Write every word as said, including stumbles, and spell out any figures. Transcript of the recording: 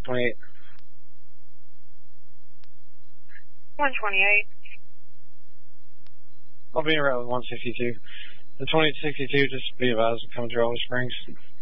twenty-eight. one twenty-eight. I'll be in route with one sixty-two. The twenty sixty-two, just be advised, coming through Olive Springs.